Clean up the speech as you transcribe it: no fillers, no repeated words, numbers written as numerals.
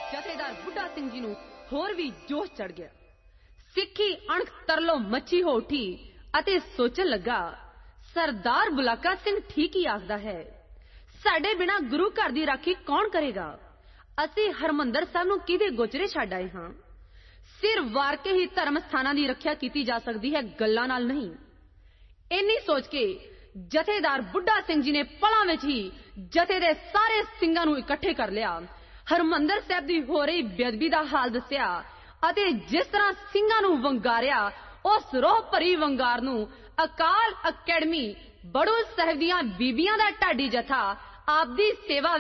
ਜਥੇਦਾਰ ਬੁੱਢਾ ਸਿੰਘ ਜੀ ਨੂੰ ਹੋਰ ਵੀ ਜੋਸ਼ ਚੜ ਗਿਆ। ਸਿੱਖੀ ਅਣਖ ਤਰਲੋਂ ਮੱਛੀ ਹੋ ਉੱਠੀ ਅਤੇ ਸੋਚਣ ਲੱਗਾ, ਸਰਦਾਰ ਬੁਲਾਕਾ ਸਿੰਘ ਠੀਕ ਹੀ ਆਖਦਾ ਹੈ, ਸਾਡੇ ਬਿਨਾਂ ਗੁਰੂ ਘਰ ਦੀ ਰਾਖੀ ਕੌਣ ਕਰੇਗਾ? ਅਸੀਂ ਹਰਮੰਦਰ ਸਾਹਿਬ ਨੂੰ ਕਿਹਦੇ ਗੋਚਰੇ ਛੱਡ ਆਏ ਹਾਂ? ਸਿਰ ਵਾਰ ਕੇ ਹੀ ਧਰਮ ਸਥਾਨਾਂ ਦੀ ਰੱਖਿਆ ਕੀਤੀ ਜਾ ਸਕਦੀ ਹੈ, ਗੱਲਾਂ ਨਾਲ ਨਹੀਂ। ਇੰਨੀ ਸੋਚ ਕੇ ਜਥੇਦਾਰ ਬੁੱਢਾ ਸਿੰਘ ਜੀ ਨੇ ਪਲਾਂ ਵਿੱਚ ਹੀ ਜਥੇ ਦੇ ਸਾਰੇ ਸਿੰਘਾਂ ਨੂੰ ਇਕੱਠੇ ਕਰ ਲਿਆ, ਹਰਮੰਦਰ ਸਾਹਿਬ ਦੀ ਹੋ ਰਹੀ ਬੇਅਦਬੀ ਦਾ ਹਾਲ ਦੱਸਿਆ ਅਤੇ ਜਿਸ ਤਰ੍ਹਾਂ ਸਿੰਘਾਂ ਨੂੰ ਵੰਗਾਰਿਆ, ਉਸ ਰੋਹ ਭਰੀ ਵੰਗਾਰ ਨੂੰ ਅਕਾਲ ਅਕੈਡਮੀ ਬੜੂ ਸਾਹਿਬ ਦੀਆਂ ਬੀਬੀਆਂ ਦਾ ਢਾਡੀ ਜਥਾ ਆਪਦੀ ਸੇਵਾ